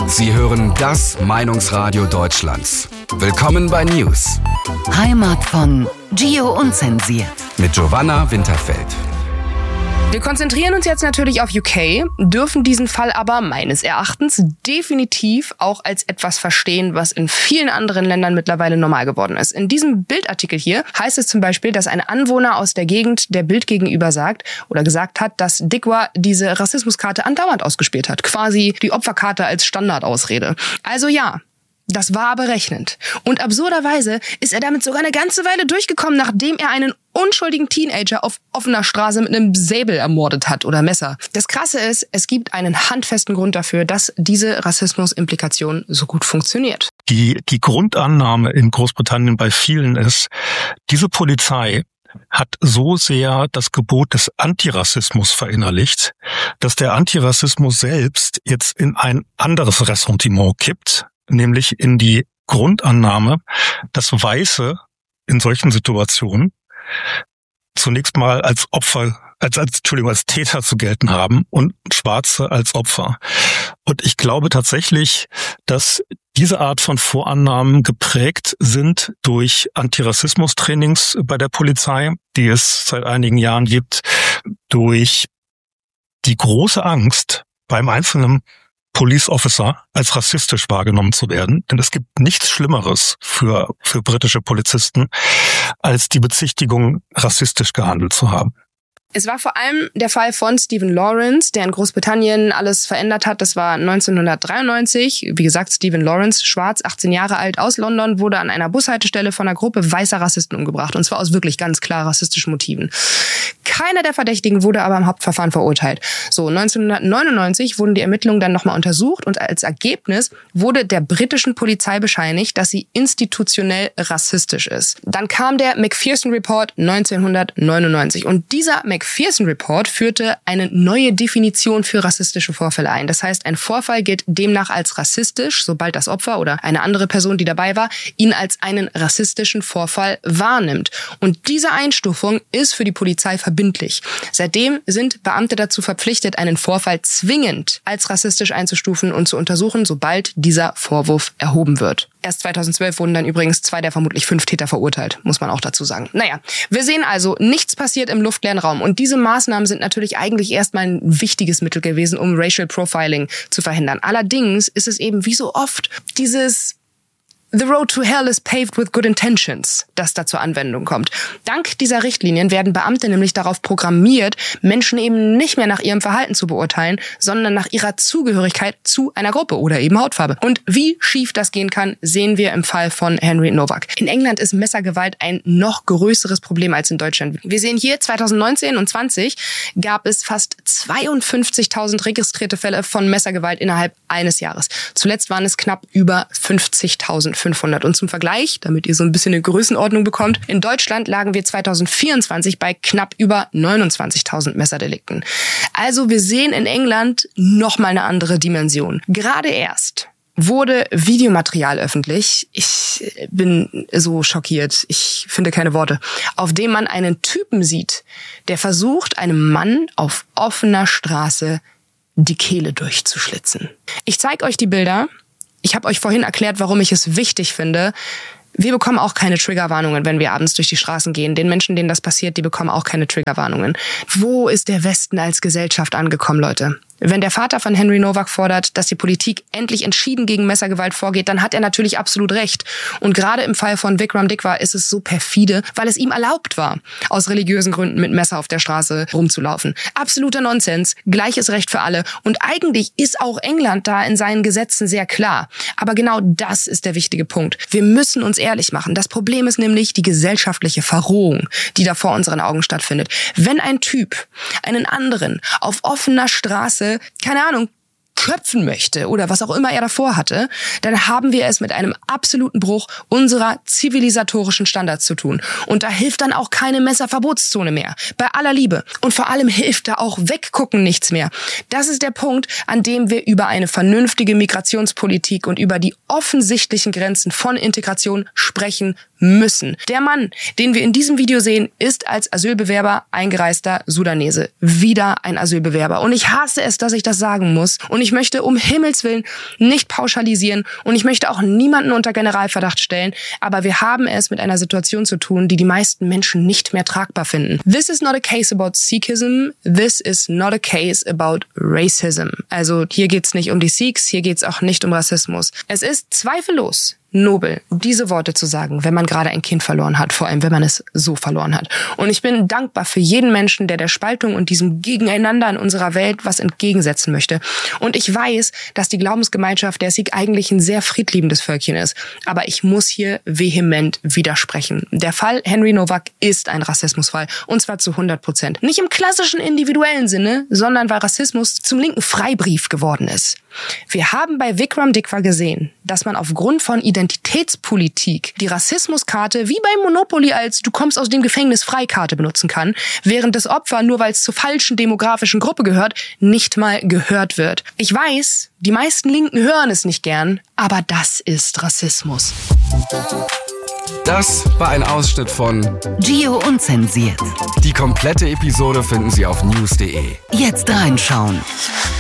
Sie hören das Meinungsradio Deutschlands. Willkommen bei News. Heimat von Gio Unzensiert. Mit Giovanna Winterfeld. Wir konzentrieren uns jetzt natürlich auf UK, dürfen diesen Fall aber meines Erachtens definitiv auch als etwas verstehen, was in vielen anderen Ländern mittlerweile normal geworden ist. In diesem Bildartikel hier heißt es zum Beispiel, dass ein Anwohner aus der Gegend der Bild gegenüber sagt oder gesagt hat, dass Dikwa diese Rassismuskarte andauernd ausgespielt hat. Quasi die Opferkarte als Standardausrede. Also ja. Das war berechnend. Und absurderweise ist er damit sogar eine ganze Weile durchgekommen, nachdem er einen unschuldigen Teenager auf offener Straße mit einem Säbel ermordet hat oder Messer. Das Krasse ist, es gibt einen handfesten Grund dafür, dass diese Rassismusimplikation so gut funktioniert. Die Grundannahme in Großbritannien bei vielen ist, diese Polizei hat so sehr das Gebot des Antirassismus verinnerlicht, dass der Antirassismus selbst jetzt in ein anderes Ressentiment kippt, nämlich in die Grundannahme, dass Weiße in solchen Situationen zunächst mal als Täter zu gelten haben und Schwarze als Opfer. Und ich glaube tatsächlich, dass diese Art von Vorannahmen geprägt sind durch Antirassismus-Trainings bei der Polizei, die es seit einigen Jahren gibt, durch die große Angst beim einzelnen Police Officer als rassistisch wahrgenommen zu werden. Denn es gibt nichts Schlimmeres für britische Polizisten, als die Bezichtigung, rassistisch gehandelt zu haben. Es war vor allem der Fall von Stephen Lawrence, der in Großbritannien alles verändert hat. Das war 1993. Wie gesagt, Stephen Lawrence, schwarz, 18 Jahre alt, aus London, wurde an einer Bushaltestelle von einer Gruppe weißer Rassisten umgebracht. Und zwar aus wirklich ganz klar rassistischen Motiven. Keiner der Verdächtigen wurde aber im Hauptverfahren verurteilt. So, 1999 wurden die Ermittlungen dann nochmal untersucht und als Ergebnis wurde der britischen Polizei bescheinigt, dass sie institutionell rassistisch ist. Dann kam der Macpherson Report 1999 und dieser Macpherson Report führte eine neue Definition für rassistische Vorfälle ein. Das heißt, ein Vorfall gilt demnach als rassistisch, sobald das Opfer oder eine andere Person, die dabei war, ihn als einen rassistischen Vorfall wahrnimmt. Und diese Einstufung ist für die Polizei verbindlich. Seitdem sind Beamte dazu verpflichtet, einen Vorfall zwingend als rassistisch einzustufen und zu untersuchen, sobald dieser Vorwurf erhoben wird. Erst 2012 wurden dann übrigens 2 der vermutlich 5 Täter verurteilt, muss man auch dazu sagen. Naja, wir sehen also, nichts passiert im luftleeren Raum. Und diese Maßnahmen sind natürlich eigentlich erstmal ein wichtiges Mittel gewesen, um Racial Profiling zu verhindern. Allerdings ist es eben wie so oft dieses The road to hell is paved with good intentions, das da zur Anwendung kommt. Dank dieser Richtlinien werden Beamte nämlich darauf programmiert, Menschen eben nicht mehr nach ihrem Verhalten zu beurteilen, sondern nach ihrer Zugehörigkeit zu einer Gruppe oder eben Hautfarbe. Und wie schief das gehen kann, sehen wir im Fall von Henry Nowak. In England ist Messergewalt ein noch größeres Problem als in Deutschland. Wir sehen hier 2019 und 20 gab es fast 52.000 registrierte Fälle von Messergewalt innerhalb eines Jahres. Zuletzt waren es knapp über 50.500. Und zum Vergleich, damit ihr so ein bisschen eine Größenordnung bekommt, in Deutschland lagen wir 2024 bei knapp über 29.000 Messerdelikten. Also wir sehen in England nochmal eine andere Dimension. Gerade erst wurde Videomaterial öffentlich. Ich bin so schockiert, ich finde keine Worte, auf dem man einen Typen sieht, der versucht, einem Mann auf offener Straße die Kehle durchzuschlitzen. Ich zeige euch die Bilder. Ich habe euch vorhin erklärt, warum ich es wichtig finde. Wir bekommen auch keine Triggerwarnungen, wenn wir abends durch die Straßen gehen. Den Menschen, denen das passiert, die bekommen auch keine Triggerwarnungen. Wo ist der Westen als Gesellschaft angekommen, Leute? Wenn der Vater von Henry Nowak fordert, dass die Politik endlich entschieden gegen Messergewalt vorgeht, dann hat er natürlich absolut recht. Und gerade im Fall von Vikram Dikwa ist es so perfide, weil es ihm erlaubt war, aus religiösen Gründen mit Messer auf der Straße rumzulaufen. Absoluter Nonsens, gleiches Recht für alle. Und eigentlich ist auch England da in seinen Gesetzen sehr klar. Aber genau das ist der wichtige Punkt. Wir müssen uns ehrlich machen. Das Problem ist nämlich die gesellschaftliche Verrohung, die da vor unseren Augen stattfindet. Wenn ein Typ einen anderen auf offener Straße, keine Ahnung, köpfen möchte oder was auch immer er davor hatte, dann haben wir es mit einem absoluten Bruch unserer zivilisatorischen Standards zu tun. Und da hilft dann auch keine Messerverbotszone mehr. Bei aller Liebe. Und vor allem hilft da auch Weggucken nichts mehr. Das ist der Punkt, an dem wir über eine vernünftige Migrationspolitik und über die offensichtlichen Grenzen von Integration sprechen müssen. Der Mann, den wir in diesem Video sehen, ist als Asylbewerber eingereister Sudanese. Wieder ein Asylbewerber. Und ich hasse es, dass ich das sagen muss. Und Und ich möchte um Himmels Willen nicht pauschalisieren und ich möchte auch niemanden unter Generalverdacht stellen, aber wir haben es mit einer Situation zu tun, die die meisten Menschen nicht mehr tragbar finden. This is not a case about Sikhism, this is not a case about racism. Also hier geht's nicht um die Sikhs, hier geht's auch nicht um Rassismus. Es ist zweifellos nobel, diese Worte zu sagen, wenn man gerade ein Kind verloren hat, vor allem wenn man es so verloren hat. Und ich bin dankbar für jeden Menschen, der Spaltung und diesem Gegeneinander in unserer Welt was entgegensetzen möchte. Und ich weiß, dass die Glaubensgemeinschaft der Sikh eigentlich ein sehr friedliebendes Völkchen ist. Aber ich muss hier vehement widersprechen. Der Fall Henry Nowak ist ein Rassismusfall. Und zwar zu 100%. Nicht im klassischen individuellen Sinne, sondern weil Rassismus zum linken Freibrief geworden ist. Wir haben bei Vikram Dikwa gesehen, dass man aufgrund von Identitätspolitik die Rassismuskarte wie bei Monopoly als "Du kommst aus dem Gefängnis Freikarte" benutzen kann, während das Opfer, nur weil es zur falschen demografischen Gruppe gehört, nicht mal gehört wird. Ich weiß, die meisten Linken hören es nicht gern, aber das ist Rassismus. Das war ein Ausschnitt von Gio Unzensiert. Die komplette Episode finden Sie auf news.de. Jetzt reinschauen.